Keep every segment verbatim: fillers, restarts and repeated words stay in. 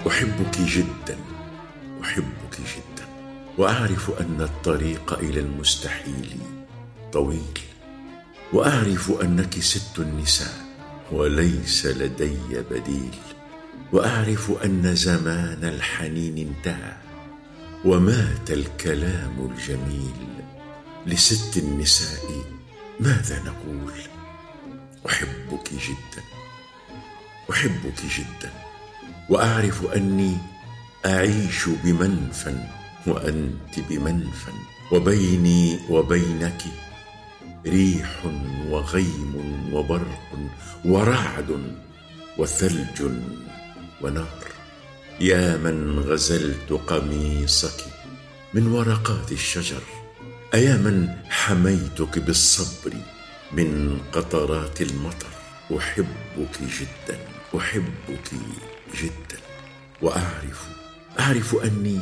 أحبك جدا، أحبك جدا، وأعرف أن الطريق إلى المستحيل طويل، وأعرف أنك ست النساء وليس لدي بديل، وأعرف أن زمان الحنين انتهى ومات الكلام الجميل. لست النساء ماذا نقول؟ أحبك جدا، أحبك جدا، وأعرف أني أعيش بمنفى وأنت بمنفى، وبيني وبينك ريح وغيم وبرق ورعد وثلج ونار. يا من غزلت قميصك من ورقات الشجر، أيا من حميتك بالصبر من قطرات المطر. أحبك جدا، أحبك جدا، وأعرف أعرف أني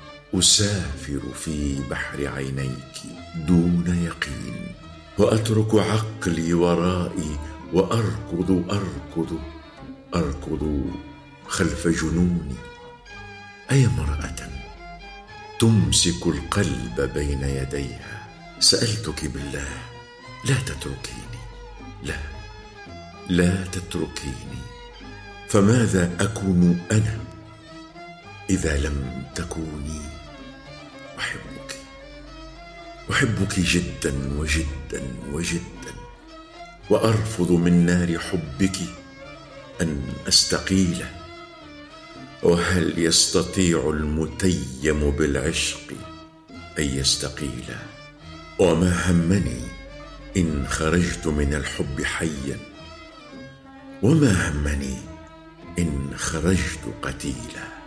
أسافر في بحر عينيك دون يقين، وأترك عقلي ورائي وأركض أركض أركض خلف جنوني. أي امرأة تمسك القلب بين يديها، سألتك بالله لا تتركيني، لا لا تتركيني، فماذا أكون أنا إذا لم تكوني؟ أحبك، أحبك جدا وجدا وجدا، وأرفض من نار حبك أن أستقيل. وهل يستطيع المتيم بالعشق أن يستقيل؟ وما همني إن خرجت من الحب حيا، وما همني إن خرجت قتيلا.